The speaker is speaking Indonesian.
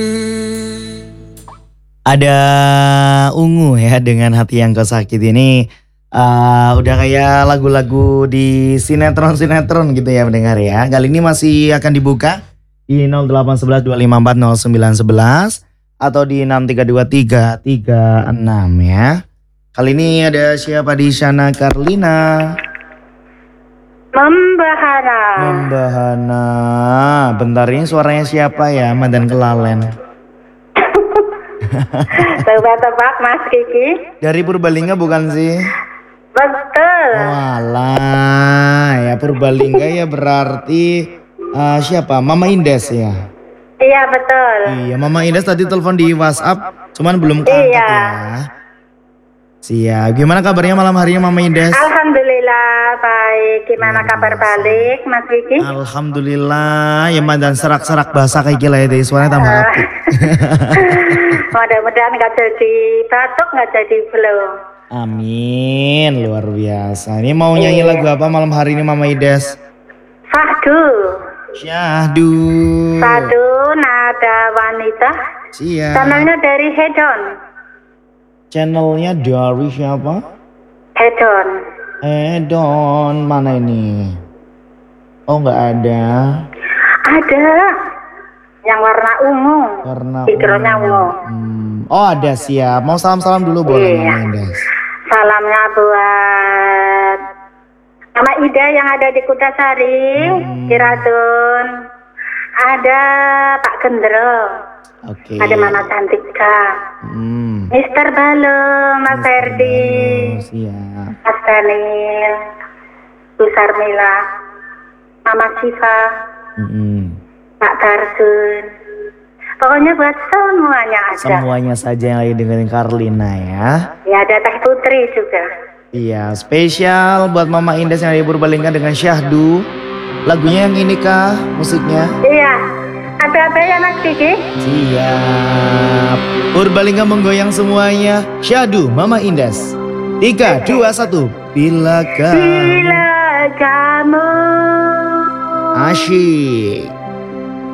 Ada Ungu ya dengan Hati Yang Kau Sakiti ini udah kayak lagu-lagu di sinetron-sinetron gitu ya mendengar ya. Kali ini masih akan dibuka di 0811 254 0911 atau di 632336 ya. Kali ini ada siapa di sana? Karlina. Membahana. Bentar, ini suaranya siapa ya? Madan Kelalen. Tebak-tebak Mas Kiki. Dari Purbalingga bukan sih? Betul. Walah, ya Purbalingga ya berarti siapa? Mama Indes ya? Iya betul. Iya, Mama Indes tadi telepon di WhatsApp, cuman belum keangkat ya. Siap. Gimana kabarnya malam hari ini Mama Indes? Alhamdulillah baik. Gimana kabar balik Mas Kiki? Alhamdulillah, ya dan serak-serak basah kayak gila ya, deh suaranya tambah apik. Mudah-mudahan nggak jadi batuk, nggak jadi flu. Amin, luar biasa. Ini mau nyanyi lagu apa malam hari ini Mama Indes? Syahdu. Satu nada wanita. Siap. Channelnya dari Hedon. Channelnya dari siapa? Hedon. Hedon, mana ini? Oh nggak ada. Ada. Yang warna ungu. Karena Backgroundnya ungu. Oh ada, siap. Mau salam-salam dulu boleh Mama Indes? Salamnya buat Mama Ida yang ada di Kutasari, Ciradun. Ada Pak Gendro. Oke. Ada Mama Cantika. Mister Balo, Mas Ferdi. Siap. Mas Daniel. Bu Sarmila. Mama Siva. Pak Tarsun. Pokoknya buat semuanya ada. Semuanya saja yang lagi dengerin Karlina ya. Ya ada Teh Putri juga. Iya, spesial buat Mama Indes yang ada di Purbalingga dengan Syahdu. Lagunya yang ini kah musiknya? Iya. Apa-apa ya Mas Kiki? Siap. Purbalingga menggoyang semuanya. Syahdu, Mama Indes. 3, 2, 1. Bila kamu Bila kamu asyik.